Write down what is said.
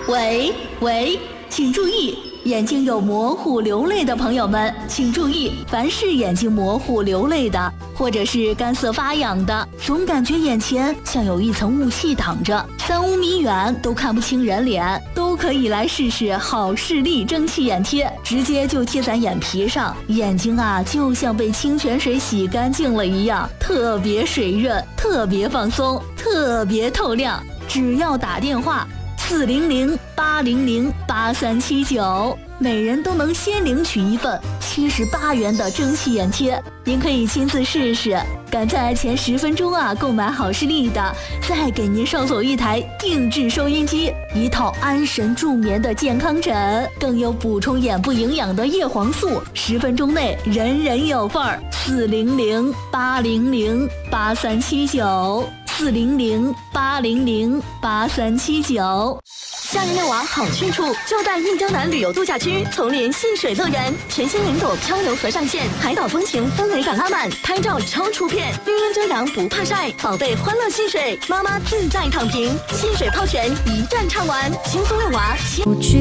喂，请注意，眼睛有模糊流泪的朋友们，请注意，凡是眼睛模糊流泪的，或者是干涩发痒的，总感觉眼前像有一层雾气挡着，3-5米远都看不清人脸，都可以来试试好视力蒸汽眼贴，直接就贴在眼皮上，眼睛啊就像被清泉水洗干净了一样，特别水润，特别放松，特别透亮。只要打电话400-800-8379，每人都能先领取一份78元的蒸汽眼贴，您可以亲自试试。赶在前10分钟购买好视力的，再给您捎走一台定制收音机，一套安神助眠的健康枕，更有补充眼部营养的叶黄素，10分钟内人人有份儿。400-800-8379，400-800-8379。 夏日遛娃好去处就在印江南旅游度假区丛林戏水乐园，全新云朵漂流河上线，海岛风情氛围感拉满，拍照超出片，绿荫遮阳不怕晒，宝贝欢乐戏水，妈妈自在躺平，戏水泡泉一站唱完，轻松遛娃。